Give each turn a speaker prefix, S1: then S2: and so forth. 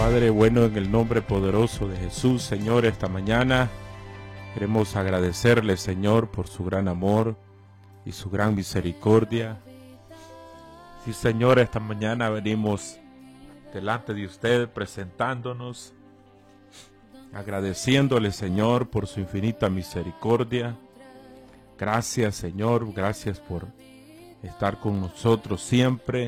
S1: Padre bueno, en el nombre poderoso de Jesús, Señor, esta mañana queremos agradecerle, Señor, por su gran amor y su gran misericordia. Sí, Señor, esta mañana venimos delante de usted presentándonos, agradeciéndole, Señor, por su infinita misericordia. Gracias, Señor, gracias por estar con nosotros siempre.